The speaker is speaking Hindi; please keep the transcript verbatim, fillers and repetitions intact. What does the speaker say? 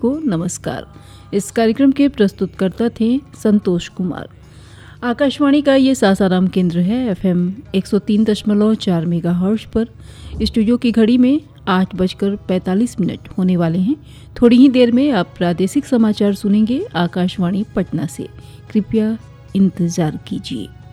को नमस्कार। इस कार्यक्रम के प्रस्तुतकर्ता थे संतोष कुमार। आकाशवाणी का ये सासाराम केंद्र है। एफएम एक सौ तीन दशमलव चार मेगाहर्ट्ज पर स्टूडियो की घड़ी में आठ बजकर पैंतालीस मिनट होने वाले हैं। थोड़ी ही देर में आप प्रादेशिक समाचार सुनेंगे आकाशवाणी पटना से। कृपया इंतजार कीजिए।